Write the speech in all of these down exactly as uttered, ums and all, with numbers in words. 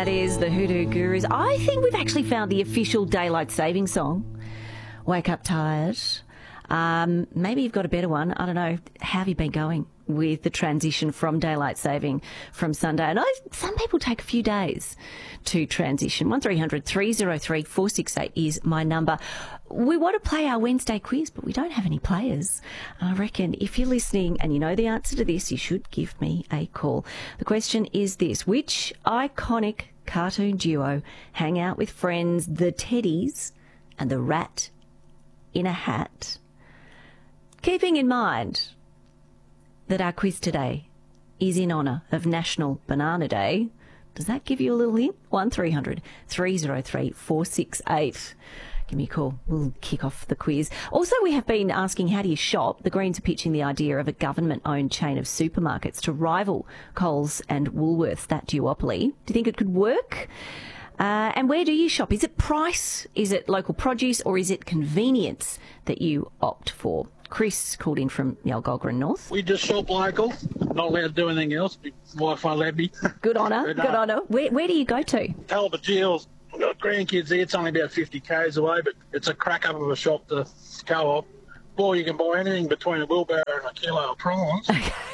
That is the Hoodoo Gurus. I think we've actually found the official daylight saving song. Wake up tired. Um, maybe you've got a better one. I don't know. How have you been going with the transition from daylight saving from Sunday? I know some people take a few days to transition. one three hundred three oh three four six eight is my number. We want to play our Wednesday quiz, but we don't have any players. I reckon if you're listening and you know the answer to this, you should give me a call. The question is this: which iconic cartoon duo hang out with friends, the Teddies and the Rat in a Hat? Keeping in mind that our quiz today is in honour of National Banana Day, does that give you a little hint? one three hundred three oh three four six eight. Give me a call. We'll kick off the quiz. Also, we have been asking, how do you shop? The Greens are pitching the idea of a government-owned chain of supermarkets to rival Coles and Woolworths, that duopoly. Do you think it could work? Uh, and where do you shop? Is it price? Is it local produce? Or is it convenience that you opt for? Chris called in from Yalgogran North. We just shop local. Not allowed to do anything else. My wife won't let me. Good honour. But, Good uh, honour. Where, where do you go to? Talbot Gills. I've got grandkids there. It's only about fifty kays away, but it's a crack up of a shop to co-op. Boy, you can buy anything between a wheelbarrow and a kilo of prawns.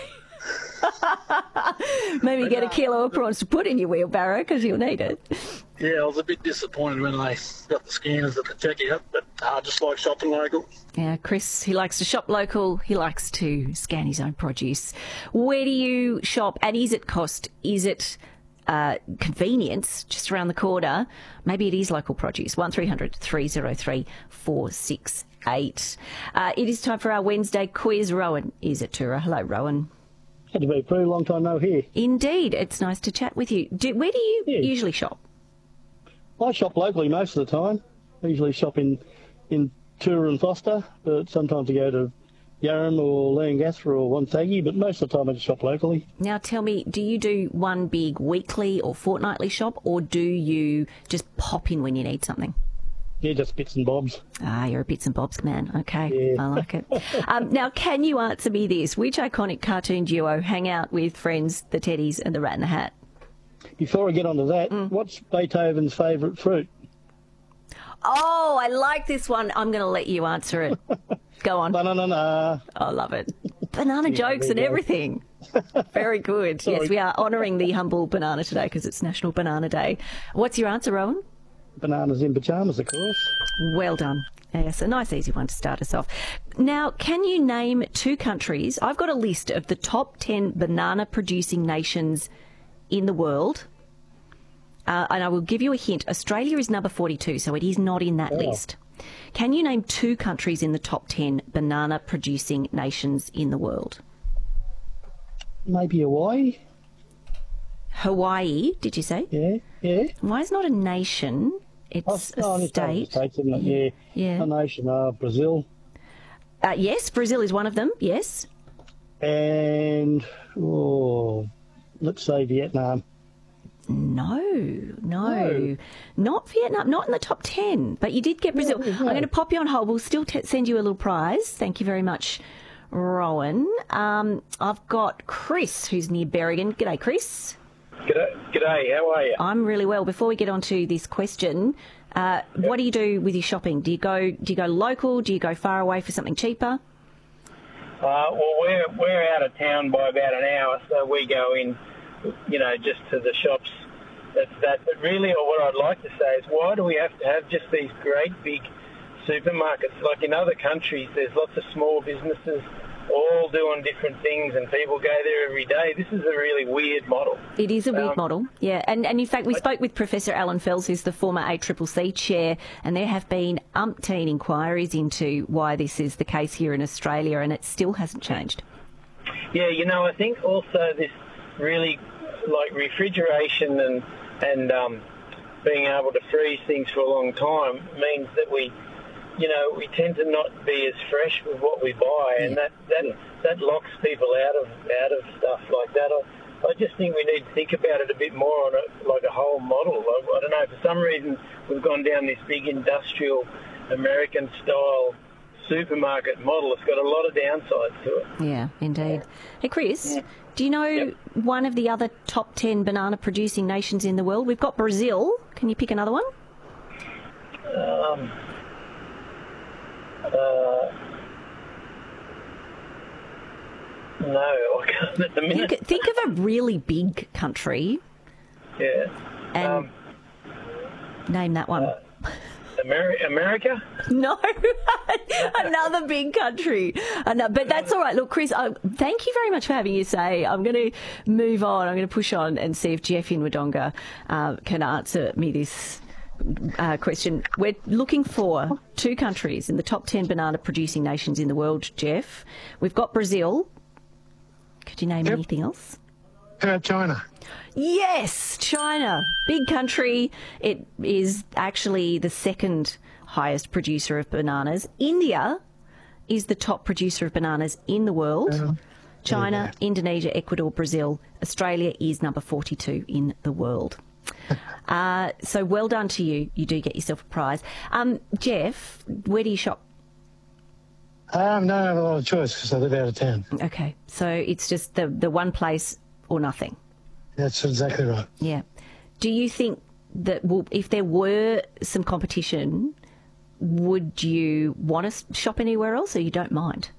Maybe But, get a uh, kilo of prawns to put in your wheelbarrow because you'll need it. Yeah, I was a bit disappointed when they got the scanners at the checkout, but I just like shopping local. Yeah, Chris, he likes to shop local. He likes to scan his own produce. Where do you shop? And is it cost? Is it uh, convenience just around the corner? Maybe it is local produce. one three hundred three oh three four six eight. Uh, it is time for our Wednesday quiz. Rowan is at Tura. Hello, Rowan. Had to be a pretty long time no here. Indeed. It's nice to chat with you. Do, where do you Yeah. usually shop? I shop locally most of the time. I usually shop in, in Tura and Foster, but sometimes I go to Yarram or Leongatha or Wonthaggi, but most of the time I just shop locally. Now tell me, do you do one big weekly or fortnightly shop, or do you just pop in when you need something? Yeah, just bits and bobs. Ah, you're a bits and bobs man. Okay, Yeah. I like it. Um, now, can you answer me this? Which iconic cartoon duo hang out with friends, the Teddies and the Rat in the Hat? Before I get onto that, Mm. what's Beethoven's favourite fruit? Oh, I like this one. I'm going to let you answer it. Go on. Banana. I love it. Banana Yeah, jokes there and you go. everything. Very good. Yes, Sorry. we are honouring the humble banana today because it's National Banana Day. What's your answer, Rowan? Bananas in pyjamas, of course. Well done. Yes, a nice easy one to start us off. Now, can you name two countries? I've got a list of the top ten banana producing nations in the world. Uh, and I will give you a hint. Australia is number forty-two, so it is not in that Oh. list. Can you name two countries in the top ten banana producing nations in the world? Maybe Hawaii? Hawaii, did you say? Yeah, yeah. Hawaii's not a nation. It's Oh, a it's not state. States, isn't it? Yeah. Yeah. A nation, uh, Brazil. Uh, yes, Brazil is one of them, yes. And, oh, let's say Vietnam. No, no, No. not Vietnam, not in the top ten, but you did get Brazil. no. I'm going to pop you on hold. We'll still t- send you a little prize. Thank you very much, Rowan. Um, I've got Chris, who's near Berrigan. G'day, Chris. G'day, g'day, how are you? I'm really well. Before we get on to this question, uh, what do you do with your shopping? Do you go do you go local? Do you go far away for something cheaper? Uh, well, we're, we're out of town by about an hour, so we go in, you know, just to the shops. That's that. But really, or what I'd like to say is, why do we have to have just these great big supermarkets? Like in other countries, there's lots of small businesses all doing different things, and people go there every day. This is a really weird model. It is a weird Um, model, yeah. And, and in fact, we spoke with Professor Alan Fells, who's the former A C C C chair, and there have been umpteen inquiries into why this is the case here in Australia, and it still hasn't changed. Yeah, you know, I think also this really, like refrigeration and and um, being able to freeze things for a long time means that we, you know, we tend to not be as fresh with what we buy, and that, that that locks people out of out of stuff like that. I, I just think we need to think about it a bit more on a, like a whole model. I, I don't know, for some reason we've gone down this big industrial American style supermarket model. It's got a lot of downsides to it. Yeah, indeed. Hey, Chris, Do you know Yep. one of the other top ten banana producing nations in the world? We've got Brazil. Can you pick another one? Um, uh, no, I can't at the minute. Think, think of a really big country Yeah. and Um, name that one. Ameri- America? No, another big country. Uh, no, but that's all right. Look, Chris, uh, thank you very much for having your say. I'm going to move on. I'm going to push on and see if Jeff in Wodonga uh, can answer me this uh, question. We're looking for two countries in the top ten banana producing nations in the world, Jeff. We've got Brazil. Could you name Yep. anything else? How about China? Yes, China. Big country. It is actually the second highest producer of bananas. India is the top producer of bananas in the world. Yeah. China, Indonesia, Ecuador, Brazil. Australia is number forty-two in the world. uh, so well done to you. You do get yourself a prize. Um, Jeff, where do you shop? Um, don't have a lot of choice because I live out of town. Okay, so it's just the, the one place or nothing. That's exactly right. Yeah. Do you think that well, if there were some competition, would you want to shop anywhere else or you don't mind?